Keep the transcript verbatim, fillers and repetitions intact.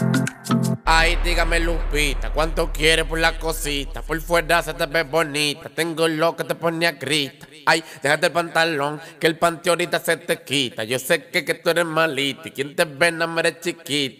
Ay, dígame Lupita, ¿cuánto quieres por la cosita? Por fuera se te ve bonita, tengo lo que te pone a grita. Ay, déjate el pantalón, que el panty ahorita se te quita. Yo sé que, que tú eres malita y quien te ve no me eres chiquita.